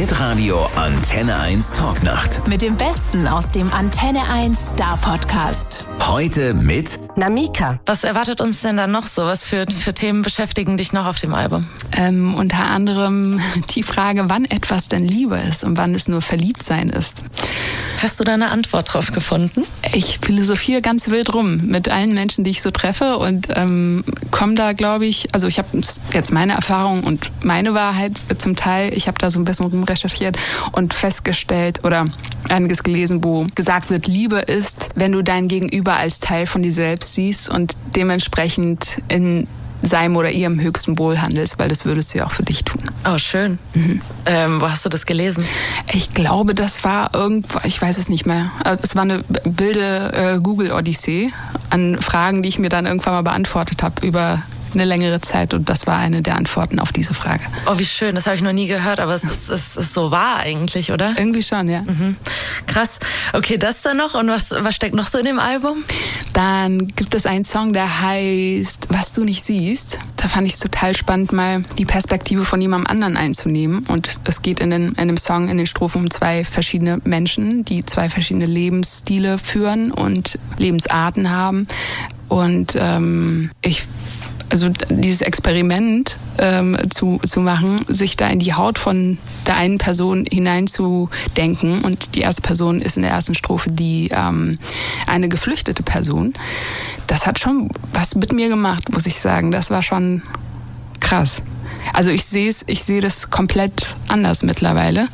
Hitradio Antenne 1 Talknacht. Mit dem Besten aus dem Antenne 1 Star Podcast. Heute mit Namika. Was erwartet uns denn dann noch so? Was für Themen beschäftigen dich noch auf dem Album? Unter anderem die Frage, wann etwas denn Liebe ist und wann es nur Verliebtsein ist. Hast du da eine Antwort drauf gefunden? Ich philosophiere ganz wild rum mit allen Menschen, die ich so treffe und komme da, glaube ich, also ich habe jetzt meine Erfahrung und meine Wahrheit zum Teil, ich habe da so ein bisschen rumrecherchiert und festgestellt oder einiges gelesen, wo gesagt wird, Liebe ist, wenn du dein Gegenüber als Teil von dir selbst siehst und dementsprechend in seinem oder ihrem höchsten Wohl handelst, weil das würdest du ja auch für dich tun. Oh, schön. Wo hast du das gelesen? Ich glaube, das war irgendwo, ich weiß es nicht mehr. Also es war eine wilde Google-Odyssee an Fragen, die ich mir dann irgendwann mal beantwortet habe über eine längere Zeit und das war eine der Antworten auf diese Frage. Oh, wie schön, das habe ich noch nie gehört, aber es ist so wahr eigentlich, oder? Irgendwie schon, ja. Mhm. Krass. Okay, das dann noch und was steckt noch so in dem Album? Dann gibt es einen Song, der heißt Was du nicht siehst. Da fand ich es total spannend, mal die Perspektive von jemandem anderen einzunehmen und es geht in dem Song, in den Strophen um zwei verschiedene Menschen, die zwei verschiedene Lebensstile führen und Lebensarten haben und also dieses Experiment zu machen, sich da in die Haut von der einen Person hineinzudenken. Und die erste Person ist in der ersten Strophe eine geflüchtete Person. Das hat schon was mit mir gemacht, muss ich sagen. Das war schon krass. Also ich sehe das komplett anders mittlerweile.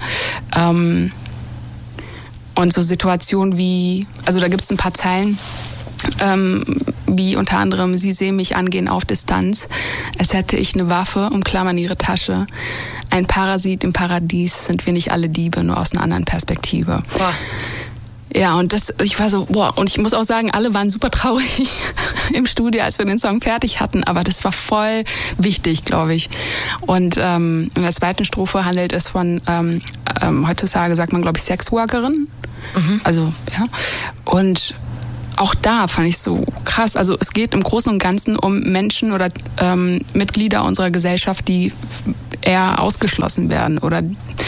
Und so Situationen wie, also da gibt es ein paar Zeilen, wie unter anderem, sie sehen mich angehen auf Distanz, als hätte ich eine Waffe, umklammern ihre Tasche. Ein Parasit im Paradies, sind wir nicht alle Diebe, nur aus einer anderen Perspektive. Boah. Ja, und ich war so, boah, und ich muss auch sagen, alle waren super traurig im Studio, als wir den Song fertig hatten, aber das war voll wichtig, glaube ich. Und in der zweiten Strophe handelt es von, heutzutage sagt man, glaube ich, Sexworkerin. Also, ja. Und auch da fand ich so krass. Also es geht im Großen und Ganzen um Menschen oder Mitglieder unserer Gesellschaft, die eher ausgeschlossen werden oder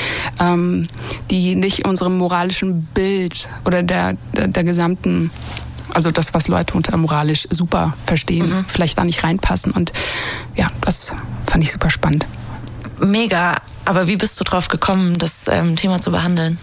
die nicht unserem moralischen Bild oder der gesamten, also das, was Leute unter moralisch super verstehen, vielleicht da nicht reinpassen. Und ja, das fand ich super spannend. Mega. Aber wie bist du drauf gekommen, das Thema zu behandeln?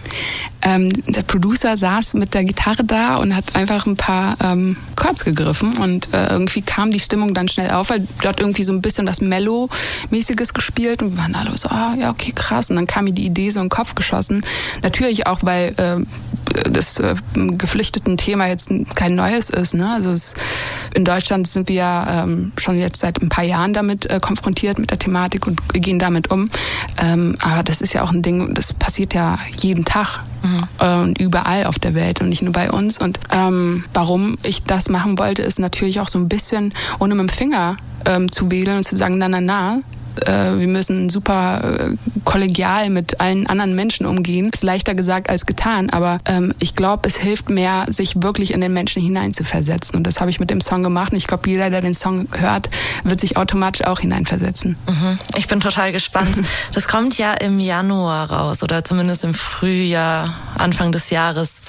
Der Producer saß mit der Gitarre da und hat einfach ein paar Chords gegriffen und irgendwie kam die Stimmung dann schnell auf, weil dort irgendwie so ein bisschen was Mellow-mäßiges gespielt und wir waren alle so, ja, okay, krass. Und dann kam mir die Idee so in den Kopf geschossen. Natürlich auch, weil das geflüchteten Thema jetzt kein neues ist. Ne? Also in Deutschland sind wir ja schon jetzt seit ein paar Jahren damit konfrontiert mit der Thematik und gehen damit um. Aber das ist ja auch ein Ding, das passiert ja jeden Tag und überall auf der Welt und nicht nur bei uns. Und warum ich das machen wollte, ist natürlich auch so ein bisschen, ohne mit dem Finger zu wedeln und zu sagen, na, wir müssen super kollegial mit allen anderen Menschen umgehen. Ist leichter gesagt als getan, aber ich glaube, es hilft mehr, sich wirklich in den Menschen hineinzuversetzen. Und das habe ich mit dem Song gemacht. Und ich glaube, jeder, der den Song hört, wird sich automatisch auch hineinversetzen. Ich bin total gespannt. Das kommt ja im Januar raus oder zumindest im Frühjahr, Anfang des Jahres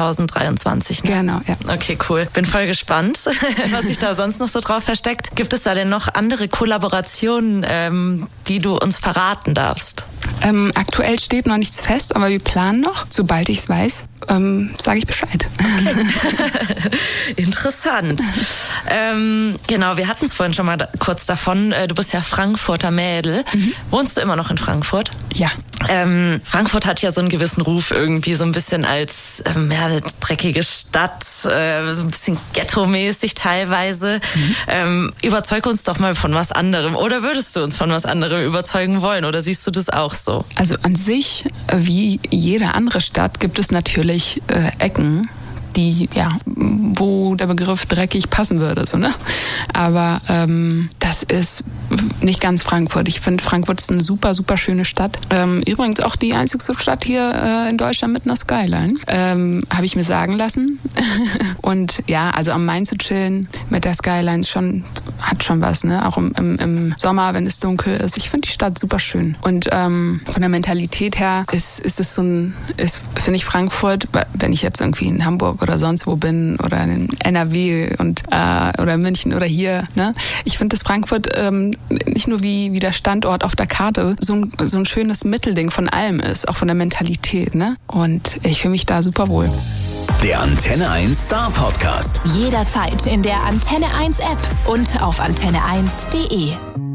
2023. Ne? Genau, ja. Okay, cool. Bin voll gespannt, was sich da sonst noch so drauf versteckt. Gibt es da denn noch andere Kollaborationen, die du uns verraten darfst? Aktuell steht noch nichts fest, aber wir planen noch. Sobald ich es weiß, sage ich Bescheid. Okay. Interessant. Genau, wir hatten es vorhin schon mal kurz davon. Du bist ja Frankfurter Mädel. Wohnst du immer noch in Frankfurt? Ja. Frankfurt hat ja so einen gewissen Ruf irgendwie so ein bisschen als eine dreckige Stadt, so ein bisschen ghetto-mäßig teilweise. Überzeug uns doch mal von was anderem. Oder würdest du uns von was anderem überzeugen wollen? Oder siehst du das auch so? Also an sich, wie jede andere Stadt, gibt es natürlich Ecken, wo der Begriff dreckig passen würde. So, ne? Aber das ist nicht ganz Frankfurt. Ich finde, Frankfurt ist eine super, super schöne Stadt. Übrigens auch die einzigste Stadt hier in Deutschland mit einer Skyline. Habe ich mir sagen lassen. Und ja, also am Main zu chillen mit der Skyline hat schon was, ne? Auch im Sommer, wenn es dunkel ist. Ich finde die Stadt super schön. Und von der Mentalität her finde ich Frankfurt, wenn ich jetzt irgendwie in Hamburg oder sonst wo bin oder in NRW oder München oder hier, ne? Ich finde, dass Frankfurt nicht nur wie der Standort auf der Karte so ein schönes Mittelding von allem ist, auch von der Mentalität, ne? Und ich fühle mich da super wohl. Der Antenne 1 Star Podcast. Jederzeit in der Antenne 1 App und auf antenne1.de.